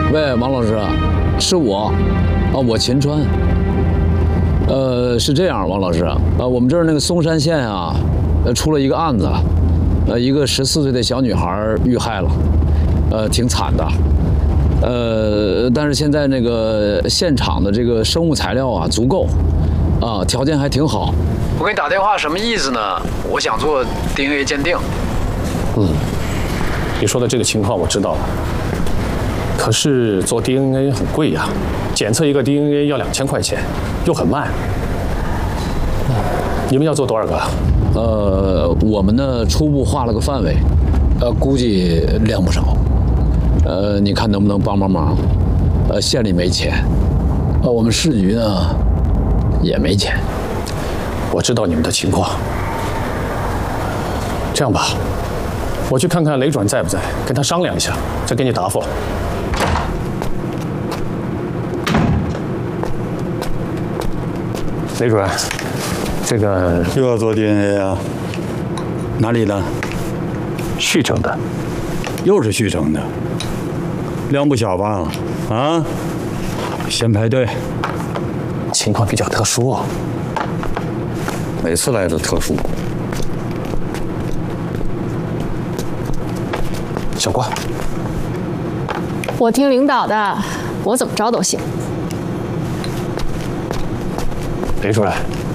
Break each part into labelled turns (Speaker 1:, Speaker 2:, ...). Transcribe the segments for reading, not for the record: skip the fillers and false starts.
Speaker 1: 喂，王老师，是我，我秦川。是这样，王老师，我们这儿那个松山县啊，出了一个案子，一个14岁的小女孩遇害了，挺惨的。但是现在那个现场的这个生物材料啊足够，条件还挺好。我给你打电话什么意思呢？我想做 DNA 鉴定。
Speaker 2: 你说的这个情况我知道了。可是做 DNA 很贵呀，检测一个 DNA 要2000块钱，又很慢。你们要做多少个？
Speaker 1: 我们呢初步画了个范围，估计量不少。你看能不能帮忙？县里没钱，我们市局呢也没钱。
Speaker 2: 我知道你们的情况。这样吧，我去看看雷主任在不在，跟他商量一下，再给你答复。雷主任，这个
Speaker 3: 又要做 DNA 啊？哪里的？
Speaker 2: 旭城的。
Speaker 3: 又是旭城的，量不小吧？啊？先排队。
Speaker 2: 情况比较特殊哦。
Speaker 3: 每次来都特殊。
Speaker 2: 小关，
Speaker 4: 我听领导的，我怎么着都行。
Speaker 2: 雷主任，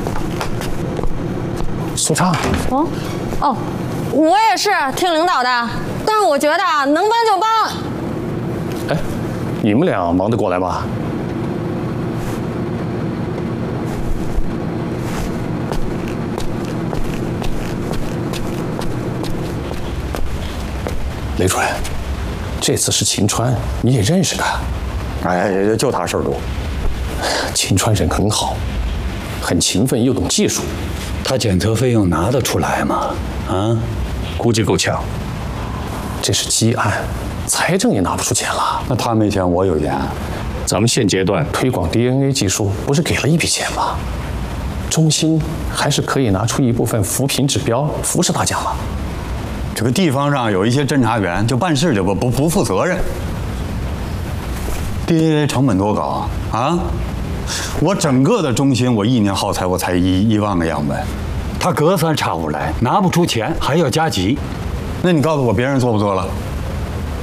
Speaker 2: 苏畅。
Speaker 5: 哦，我也是听领导的，但是我觉得能帮就帮。
Speaker 2: 哎，你们俩忙得过来吗？雷主任，这次是秦川，你也认识他。
Speaker 3: 哎，就他事儿多。
Speaker 2: 秦川人很好，很勤奋又懂技术。
Speaker 3: 他检测费用拿得出来吗？啊，
Speaker 2: 估计够呛。这是积案，财政也拿不出钱了。
Speaker 3: 那他没钱，我有钱。
Speaker 2: 咱们现阶段推广 DNA 技术，不是给了一笔钱吗？中心还是可以拿出一部分扶贫指标，扶持大家嘛。
Speaker 3: 这个地方上有一些侦查员就办事就不负责任。DNA 成本多高啊？我整个的中心，我1年耗材我才1万个样本，他隔三差五来，拿不出钱还要加急，那你告诉我别人做不做了？